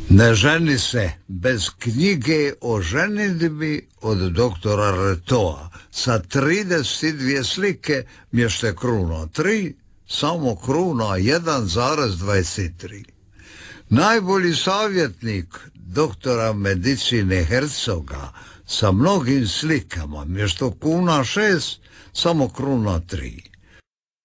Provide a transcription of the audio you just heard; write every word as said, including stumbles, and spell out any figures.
Ne ženi se bez knjige o ženidbi od doktora Retoa. Sa trideset dvije slike mješte kruna tri, samo kruna jedan zarez dvadeset tri. Najbolji savjetnik doktora medicine Hercoga sa mnogim slikama mjesto kuna šest, samo kruna tri.